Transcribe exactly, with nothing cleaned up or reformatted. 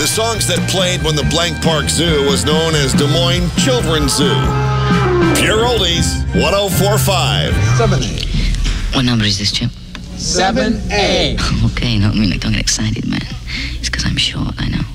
The songs that played when the Blank Park Zoo was known as Des Moines Children's Zoo. Pure Oldies, one oh four point five. seven A. What number is this, Chip? seven A. Okay, no, I mean, like, don't get excited, man. It's because I'm short, I know.